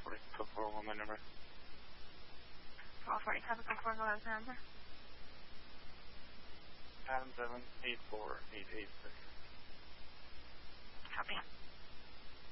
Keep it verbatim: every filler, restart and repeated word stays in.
forty, code four one, my number. four forty, code four, go ahead, number. seven seven eight four eight eight six. Copy.